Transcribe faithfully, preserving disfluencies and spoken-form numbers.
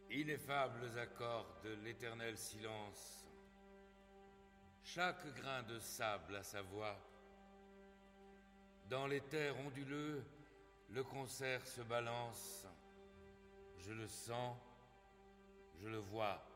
Ineffables accords de l'éternel silence. Chaque grain de sable a sa voix. Dans les terres onduleux, le concert se balance. Je le sens, je le vois.